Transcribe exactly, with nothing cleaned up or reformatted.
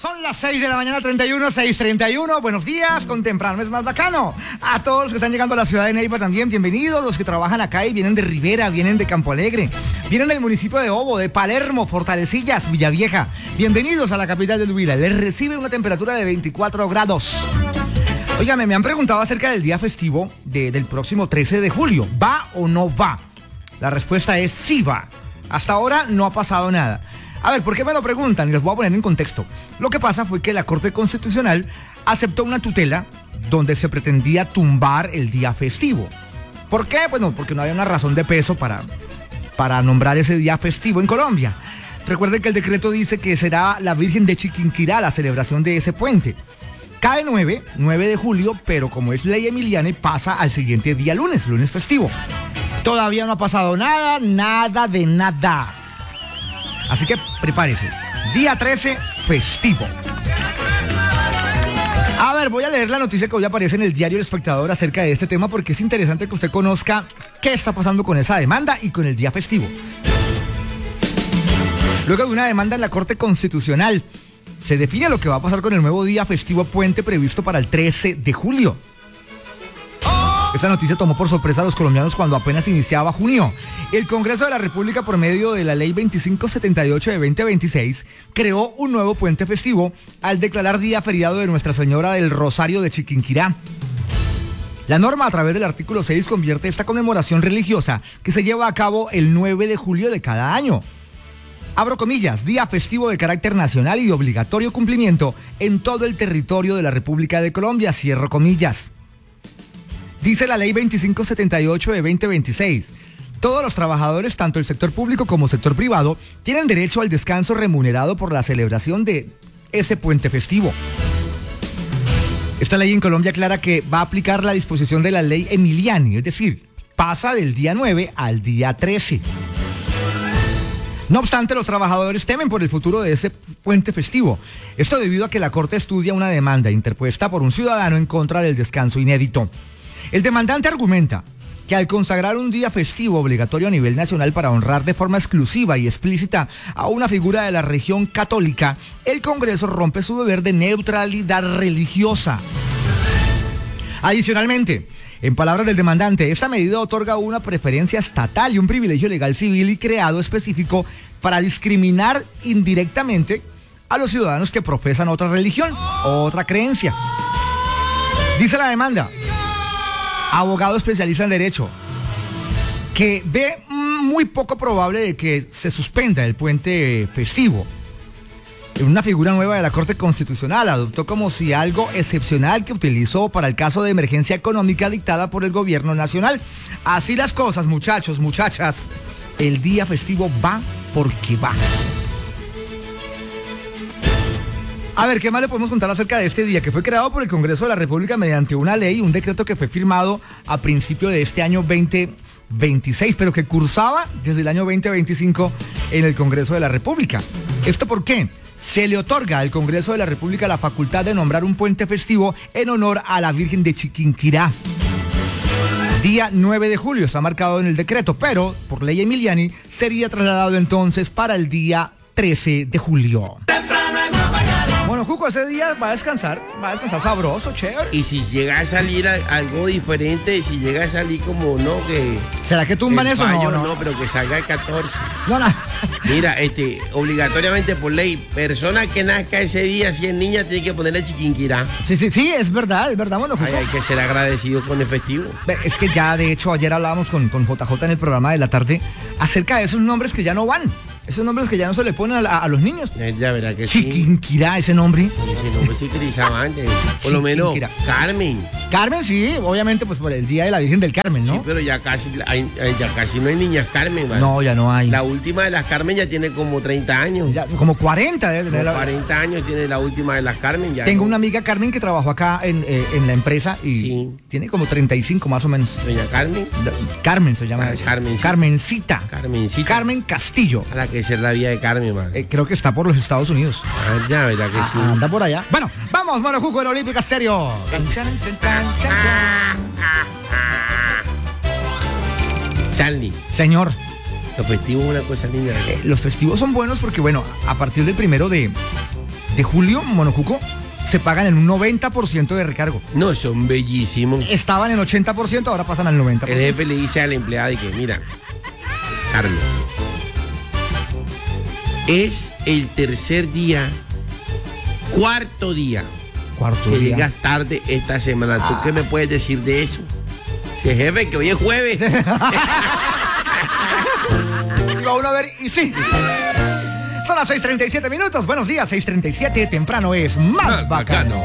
Son las seis de la mañana, treinta y uno, seis treinta y uno. Buenos días, con temprano es más bacano. A todos los que están llegando a la ciudad de Neiva también, bienvenidos. Los que trabajan acá y vienen de Rivera, vienen de Campo Alegre, vienen del municipio de Obo, de Palermo, Fortalecillas, Villavieja. Bienvenidos a la capital del Huila. Les recibe una temperatura de veinticuatro grados. Óigame, me han preguntado acerca del día festivo de, del próximo trece de julio. ¿Va o no va? La respuesta es sí va. Hasta ahora no ha pasado nada. A ver, ¿por qué me lo preguntan? Y les voy a poner en contexto. Lo que pasa fue que la Corte Constitucional aceptó una tutela donde se pretendía tumbar el día festivo. ¿Por qué? Bueno, porque no había una razón de peso para, para nombrar ese día festivo en Colombia. Recuerden que el decreto dice que será la Virgen de Chiquinquirá la celebración de ese puente. Cae nueve, nueve de julio, pero como es ley Emiliani, pasa al siguiente día lunes, lunes festivo. Todavía no ha pasado nada, nada de nada. Así que prepárese. Día trece, festivo. A ver, voy a leer la noticia que hoy aparece en el diario El Espectador acerca de este tema porque es interesante que usted conozca qué está pasando con esa demanda y con el día festivo. Luego de una demanda en la Corte Constitucional, se define lo que va a pasar con el nuevo día festivo puente previsto para el trece de julio. Esta noticia tomó por sorpresa a los colombianos cuando apenas iniciaba junio. El Congreso de la República, por medio de la Ley veinticinco setenta y ocho de veinte veintiséis, creó un nuevo puente festivo al declarar día feriado de Nuestra Señora del Rosario de Chiquinquirá. La norma, a través del artículo seis, convierte esta conmemoración religiosa que se lleva a cabo el nueve de julio de cada año. Abro comillas, día festivo de carácter nacional y de obligatorio cumplimiento en todo el territorio de la República de Colombia, cierro comillas. Dice la Ley veinticinco setenta y ocho de veinte veintiséis. Todos los trabajadores, tanto el sector público como sector privado, tienen derecho al descanso remunerado por la celebración de ese puente festivo. Esta ley en Colombia aclara que va a aplicar la disposición de la Ley Emiliani, es decir, pasa del día nueve al día trece. No obstante, los trabajadores temen por el futuro de ese puente festivo. Esto debido a que la Corte estudia una demanda interpuesta por un ciudadano en contra del descanso inédito. El demandante argumenta que al consagrar un día festivo obligatorio a nivel nacional para honrar de forma exclusiva y explícita a una figura de la religión católica, el Congreso rompe su deber de neutralidad religiosa. Adicionalmente, en palabras del demandante, esta medida otorga una preferencia estatal y un privilegio legal civil y creado específico para discriminar indirectamente a los ciudadanos que profesan otra religión o otra creencia. Dice la demanda, abogado especialista en derecho, que ve muy poco probable de que se suspenda el puente festivo. Una figura nueva de la Corte Constitucional adoptó como si algo excepcional que utilizó para el caso de emergencia económica dictada por el gobierno nacional. Así las cosas, muchachos, muchachas. El día festivo va porque va. A ver, ¿qué más le podemos contar acerca de este día? Que fue creado por el Congreso de la República mediante una ley, un decreto que fue firmado a principio de este año veinte veintiséis, pero que cursaba desde el año veinte veinticinco en el Congreso de la República. ¿Esto por qué? Se le otorga al Congreso de la República la facultad de nombrar un puente festivo en honor a la Virgen de Chiquinquirá. Día nueve de julio está marcado en el decreto, pero por ley Emiliani sería trasladado entonces para el día trece de julio. Bueno, Juco, ese día va a descansar, va a descansar sabroso, chévere. Y si llega a salir a, algo diferente, si llega a salir como, no, que... ¿Será que tumban eso? Fallo, no, no. No, pero que salga el catorce. No, no. Mira, este, obligatoriamente por ley, persona que nazca ese día, si es niña, tiene que ponerle Chiquinquirá. Sí, sí, sí, es verdad, es verdad, bueno, Juco. Ay, hay que ser agradecido con efectivo. Es que ya, de hecho, ayer hablábamos con, con J J en el programa de la tarde acerca de esos nombres que ya no van. Esos nombres que ya no se le ponen a, a, a los niños. Ya verá que Chiquinquirá, sí. ese nombre. Ese nombre se utilizaba antes. Por lo menos Carmen. Carmen, sí, obviamente, pues por el Día de la Virgen del Carmen, ¿no? Sí, pero ya casi, hay, ya casi no hay niñas Carmen, ¿vale? No, ya no hay. La última de las Carmen ya tiene como treinta años. Ya, como cuarenta debe tener. Como cuarenta años tiene la última de las Carmen. Ya Tengo no. una amiga Carmen que trabajó acá en, eh, en la empresa y sí. Tiene como treinta y cinco más o menos. Doña Carmen. Carmen se llama. Ah, Carmencita. Carmencita. Carmencita. Carmen Castillo. A la que es la vida de Carmen, man. Eh, creo que está por los Estados Unidos. Ah, ya, verdad que ah, sí. Anda por allá. Bueno, vamos, Mano Juco, el Olímpica Estéreo. Charlie. Señor. Los festivos es una cosa linda. Eh, los festivos son buenos porque, bueno, a partir del primero de, de julio, Monocuco, se pagan en un noventa por ciento de recargo. No, son bellísimos. Estaban en ochenta por ciento, ahora pasan al noventa por ciento. El jefe le dice a la empleada de que, mira, Carlos, es el tercer día, cuarto día, Cuarto que día. llegas tarde esta semana. ¿Tú qué me puedes decir de eso? Si jefe, que hoy es jueves. Iba uno a ver, y sí. Son las seis treinta y siete minutos. Buenos días, seis treinta y siete. Temprano es más bacano.